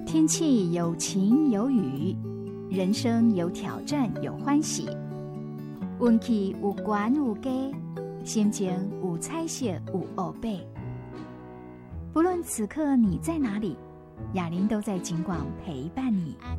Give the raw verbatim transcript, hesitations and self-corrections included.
天气有晴有雨，人生有挑战有欢喜，运气有悬有低，心情有彩色有乌白。不论此刻你在哪里，雅玲都在警广陪伴你。